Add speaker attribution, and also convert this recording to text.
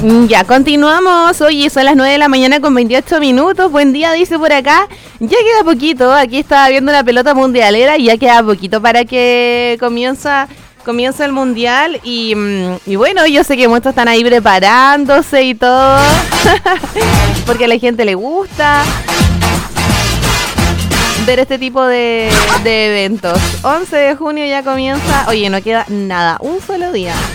Speaker 1: Ya, continuamos. Oye, son las 9 de la mañana con 28 minutos. Buen día, dice por acá. Ya queda poquito. Aquí estaba viendo la pelota mundialera y ya queda poquito para que comienza el mundial. Y bueno, yo sé que muchos están ahí preparándose y todo. Porque a la gente le gusta ver este tipo de eventos. 11 de junio ya comienza. Oye, no queda nada. Un solo día.